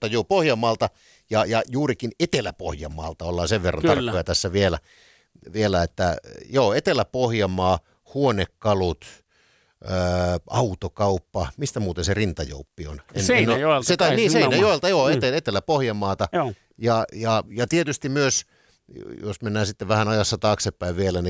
totta, joo, Pohjanmaalta ja juurikin Etelä-Pohjanmaalta ollaan sen verran tarkkoja tässä vielä, että joo, Etelä-Pohjanmaa, huonekalut, autokauppa, mistä muuten se Rintajouppi on? Seinäjoelta. Seinäjoelta, joo, Etelä-Pohjanmaata. Ja tietysti myös, jos mennään sitten vähän ajassa taaksepäin vielä, niin